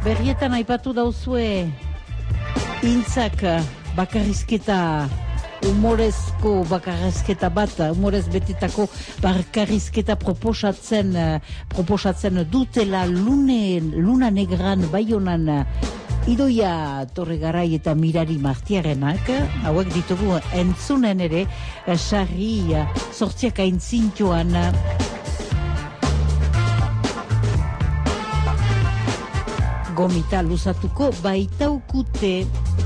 Berrietan aipatu dauzue intzak bakarrizketa, humorezko bakarrizketa bat, humorez betetako bakarrizketa proposatzen dutela Luna Negran Baionan Idoia Torregarai eta Mirari Martiarenak, hauek ditugu entzunen ere, sarri sortziak aintzintioan. Gomita luzatuko baitaukute.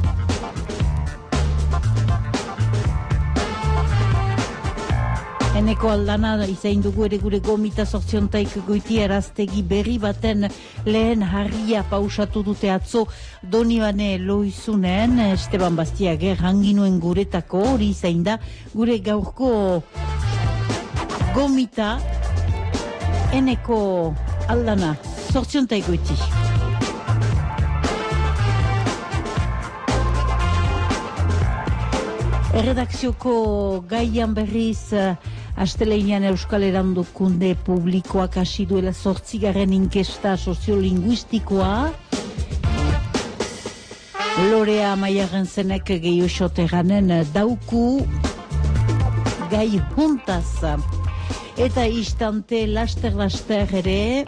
Eneko aldana izain dugu ere gure gomita sortziontaik goiti eraztegi berri baten lehen harria pausatu dute atzo Donibane Loizunen, Esteban Bastiager hanginuen guretako hori izain da gure gaurko gomita eneko aldana sortziontaik goiti. Erredakzioko gaian berriz Asteleinean Euskal Erandokunde publikoak hasi duela 8. inkesta soziolinguistikoa. Lorea Maiaren zenek gehioxoteranen dauku gai juntaz. Eta istante laster ere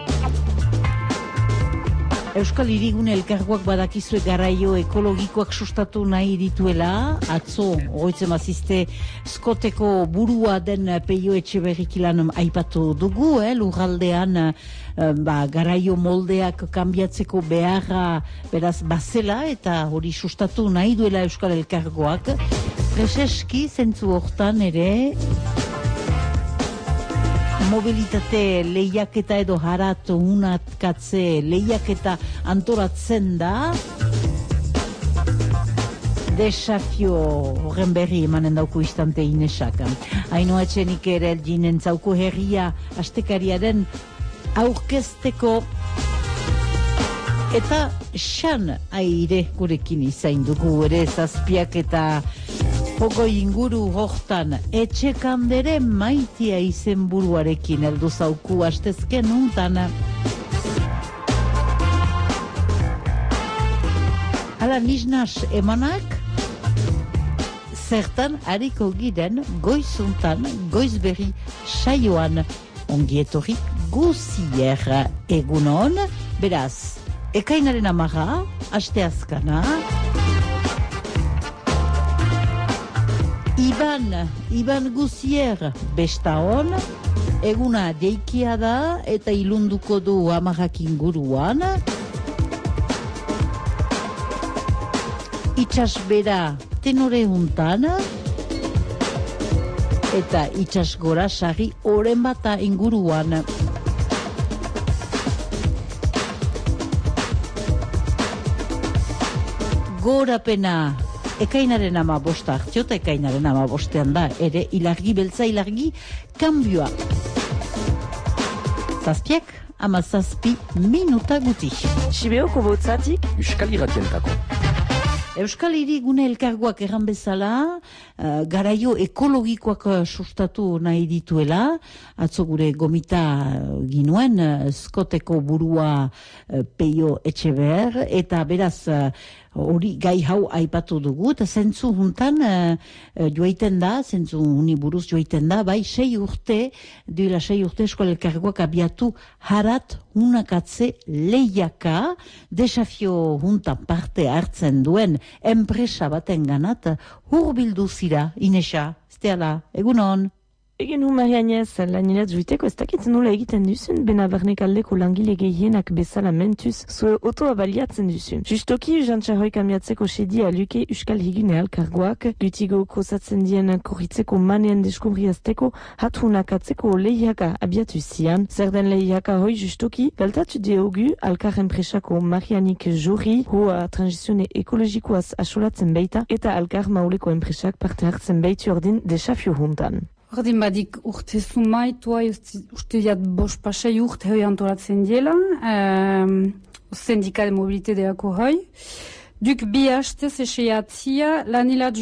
Euskal Hirigune elkargoak badakizue garaio ekologikoak sustatu nahi dituela. Atzo, oitzen mazizte, skoteko burua den Peio Etxeberrikilan aipatu dugu, lurraldean garaio moldeak kanbiatzeko beharra beraz bazela eta hori sustatu nahi duela Euskal elkargoak. Prezeski, zentzu hortan ere, mobilitate lehiaketa edo harat unatkatze lehiaketa antolatzen da. Desafio horren berri emanen dauku istante Inesak. Haino etxenik ere elginen zauko herria astekariaren aurkezteko eta xan aire gurekin izain dugu ere 7 eta Hogoi inguru hortan etxekandere maitia izenburuarekin heldu zauku astezken untan. Hala nisnas emanak zertan hariko giren goizuntan, goizberri saioan ongietorri guzier egunon. Beraz, ekainaren 10, asteazkana, Iban Guzier bestaon, eguna deikia da eta ilunduko du 10 inguruan. Itsasbera tenore untan eta itsasgora sarri oren bata inguruan. Gorapena ekainaren 15 hartio eta ekainaren 15ean da ere ilargi beltza ilargi kanbioa. 7:17 minuta guti. Sibeoko botzatik Euskal Iratientako. Euskal Hirigune elkargoak erran bezala, garaio ekologikoak sustatu nahi dituela. Atzo gure gomita ginuen, skoteko burua Peio Etxeber, eta beraz hori gai hau aipatu dugu, eta zentzu juntan joaiten da, zentzu huni buruz joaiten da, bai 6 urte, duela 6 urte Euskal elkargoak abiatu harat unakatze lehiaka, desafio juntan parte hartzen duen enpresa baten ganat, hurbildu zira, Inesa, zteala, egunon? Egin humarianez, lanilat juiteko ez dakit nola egiten duzun, bena barnekaldeko langile gehienak bezala mentuz, zue otoa baliatzen duzun. Justoki, jantxarroi kamiatzeko sedia luke Euskal Hirigune elkargoak, gutigo kozatzen dien korritzeko manean deskubriazteko, hatunakatzeko lehiaka abiatu zian. Zer den lehiaka hoi justoki, galtatu diogu alkar enpresako Marianik Jori, hoa transizione ekologikoaz asolatzen baita, eta alkar mauleko enpresak parte hartzen baitu ordin desafio juntan. Ordin badik urte zumaitua, uste diat 5-6 urte hoi antolatzen dielan, sindika de mobilite deako hoi. Duk bi hastez eseiatzia, lanilat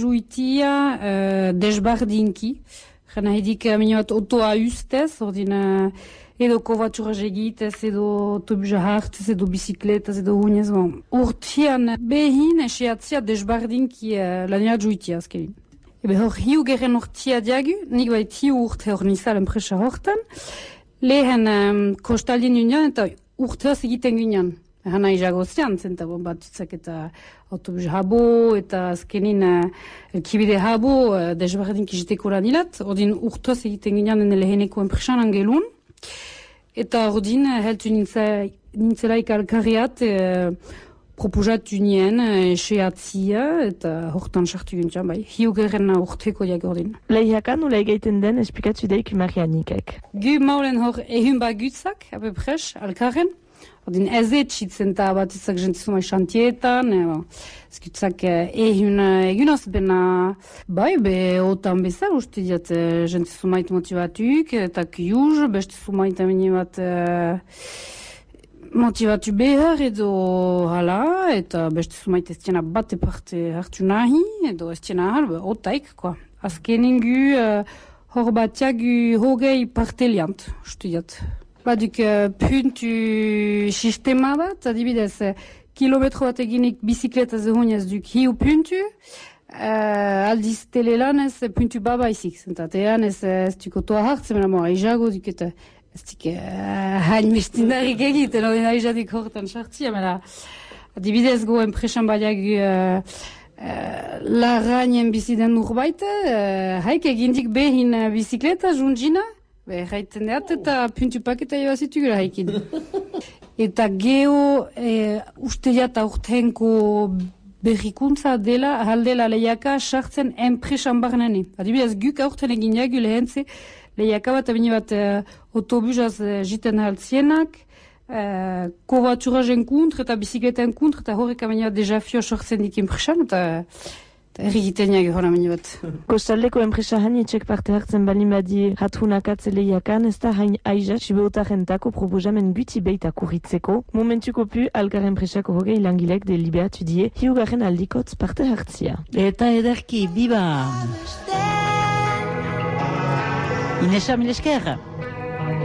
juitia desbardinki. Jena hedik minioat otoa ustez, ordin edo kovatxuraz egitez, edo autobusa hartez, edo bizikletaz, edo hunez. Urtian behin eseatzia desbardinki lanera juitia azkenin. Ebe hor hiu geren urtia diagu, nik bait hiu urte hor nizal enpresa hortan, lehen kostaldin union eta urteaz egiten ginean. Hana izagozian, zenta batutzak eta autobus habo, eta azkenin elkibide habo desbardinki jiteko lanilat, ordin urteaz egiten ginean leheneko enpresan angelun, eta ordin heltu nintzelaik alkarriat proposatu nien eseatzia eta hortan sartu gintzen, bai, hiugerren urteko diak ordin. Lehiakan ula egaiten den esplikatzu deik Marianikek. Gu maulen hor ehun bagutzak, apepres, alkarren, ordin ez etxitzen eta batitzak jentizumai xantietan, ezkutzak ehun egunaz bena, bai, otan bezal, uste diat jentizumait motivatuk, eta kiuz, bestizumait amini bat motivatu behar edo hala, eta beste zumait ez tiena bate parte hartu nahi, edo ez tiena halbe, otaik, koa. Azkenin gu, hor batiak gu hogei parte liant, uste diat. Baduk puntu sistema bat, adibidez, kilometro bat eginik bizikleta zehoniaz duk hiu puntu, aldiz telelanez puntu babaizik, zentatean ez dukotoa hartzen, mena moa izago duk eta ez dik hain mestindarik egiten, hori nahi jadik hortan sartzia, mena adibidez go enpresan badiak larrainen biziden urbaite, haik egindik behin bizikleta juntzina, haiten deat eta puntu paketa joazitugula haikin. Eta geho uste jat aurtenko berrikuntza dela, haldela lehiaka sartzen enpresan barnene. Adibidez guk aurten egin jagu lehentze, lehiaka bat abini bat autobusaz jiten haltzienak, kovatxuraz enkuntr eta bizikleta enkuntr, eta horrek abini bat desafio sortzen dik enpresan, eta errigiten jagu hor abini bat. Kostaldeko enpresa hainetxek parte hartzen balin badi hatunakatze lehiakan, ez da hain aiza sibeotarentako proposamen guti beita kurritzeko. Momentuko pu algar enpresako hogei langilek deliberatu die hiugarren aldikotz parte hartzia. Eta ederki, biba! Inesa, mil esker!